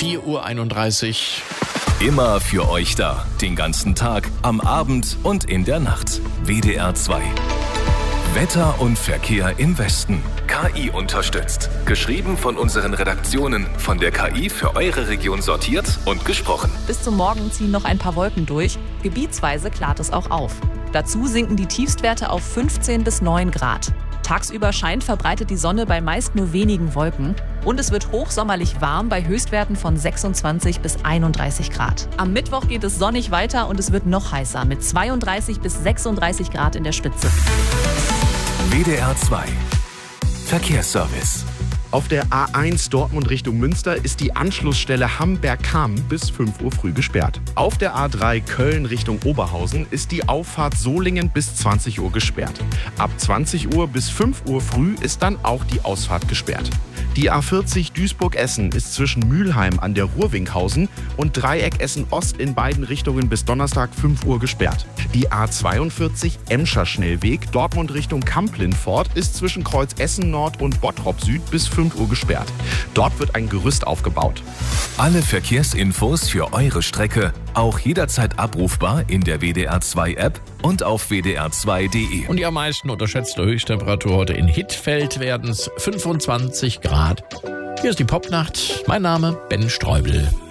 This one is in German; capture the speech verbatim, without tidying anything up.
vier Uhr einunddreißig. Immer für euch da. Den ganzen Tag, am Abend und in der Nacht. W D R zwei. Wetter und Verkehr im Westen. K I unterstützt. Geschrieben von unseren Redaktionen. Von der K I für eure Region sortiert und gesprochen. Bis zum Morgen ziehen noch ein paar Wolken durch. Gebietsweise klart es auch auf. Dazu sinken die Tiefstwerte auf fünfzehn bis neun Grad. Tagsüber scheint verbreitet die Sonne bei meist nur wenigen Wolken. Und es wird hochsommerlich warm bei Höchstwerten von sechsundzwanzig bis einunddreißig Grad. Am Mittwoch geht es sonnig weiter und es wird noch heißer mit zweiunddreißig bis sechsunddreißig Grad in der Spitze. W D R zwei. Verkehrsservice. Auf der A eins Dortmund Richtung Münster ist die Anschlussstelle Hamberg-Kamen bis fünf Uhr früh gesperrt. Auf der A drei Köln Richtung Oberhausen ist die Auffahrt Solingen bis zwanzig Uhr gesperrt. Ab zwanzig Uhr bis fünf Uhr früh ist dann auch die Ausfahrt gesperrt. Die A vierzig Duisburg-Essen ist zwischen Mülheim an der Ruhr-Winkhausen und Dreieck Essen-Ost in beiden Richtungen bis Donnerstag fünf Uhr gesperrt. Die A zweiundvierzig Emscher Schnellweg Dortmund Richtung Kamp-Lindfort ist zwischen Kreuz Essen Nord und Bottrop Süd bis fünf Uhr gesperrt. Dort wird ein Gerüst aufgebaut. Alle Verkehrsinfos für eure Strecke auch jederzeit abrufbar in der W D R zwei App und auf w d r zwei punkt d e. Und die am meisten unterschätzte Höchsttemperatur heute in Hittfeld werden es fünfundzwanzig Grad. Hier ist die Popnacht. Mein Name Ben Streubel.